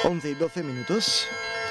11:12.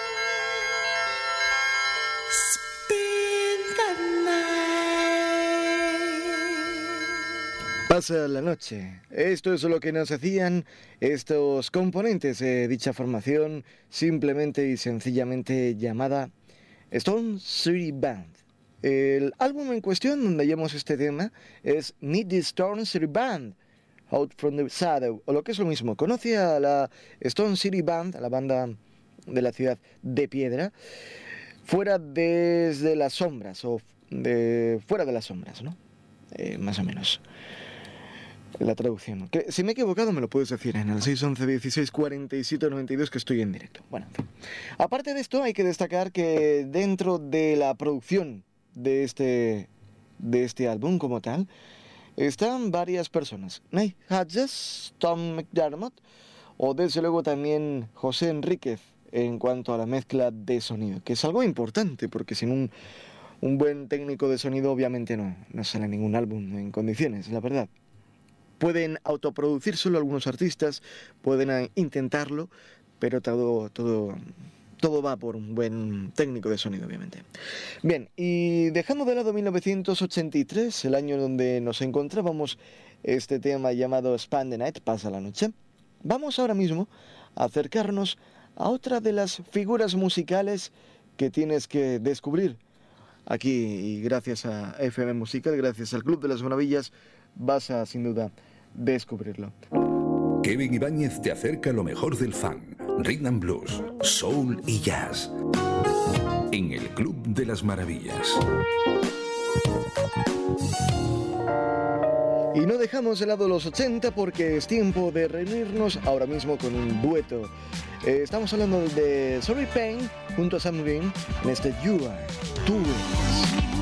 Pasa la noche. Esto es lo que nos hacían estos componentes de dicha formación, simplemente y sencillamente llamada Stone City Band. El álbum en cuestión donde hallamos este tema es Meet the Stone City Band, Out from the Shadow, o lo que es lo mismo. Conoce a la Stone City Band, a la banda de la ciudad de Piedra, fuera desde las sombras, o fuera de las sombras, ¿no? Más o menos. La traducción. Que si me he equivocado me lo puedes decir en el 611 16 47 92 que estoy en directo. Bueno, en fin. Aparte de esto hay que destacar que dentro de la producción de este álbum como tal están varias personas. Nate Hodges, Tom McDermott o desde luego también José Enríquez en cuanto a la mezcla de sonido, que es algo importante porque sin un buen técnico de sonido obviamente no sale ningún álbum en condiciones, la verdad. Pueden autoproducir solo algunos artistas, pueden intentarlo, pero todo va por un buen técnico de sonido, obviamente. Bien, y dejando de lado 1983, el año donde nos encontrábamos, este tema llamado Spend the Night, pasa la noche, vamos ahora mismo a acercarnos a otra de las figuras musicales que tienes que descubrir aquí, y gracias a FM Musical, gracias al Club de las Maravillas, vas a sin duda descubrirlo. Kevin Ibáñez te acerca lo mejor del funk, rhythm and blues, soul y jazz en el Club de las Maravillas. Y no dejamos de lado los 80 porque es tiempo de reunirnos ahora mismo con un dueto. Estamos hablando de Sorry Pain junto a Sam Green en este You Are Too Late.